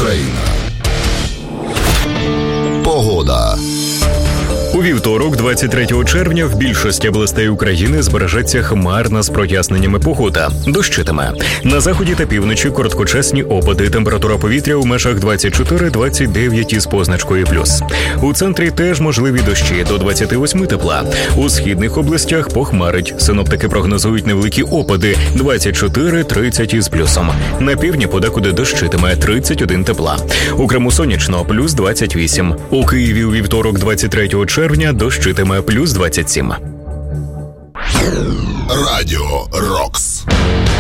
Україна. Погода. У вівторок, 23 червня, в більшості областей України збережеться хмарна з проясненнями погода. Дощитиме. На заході та півночі короткочасні опади. Температура повітря у межах 24-29 із позначкою плюс. У центрі теж можливі дощі до 28 тепла. У східних областях похмарить. Синоптики прогнозують невеликі опади 24-30 із плюсом. На півдні подекуди дощитиме 31 тепла. У Криму сонячно плюс 28. У Києві у вівторок, 23 червня, дощитиме плюс 27. Радіо Рокс.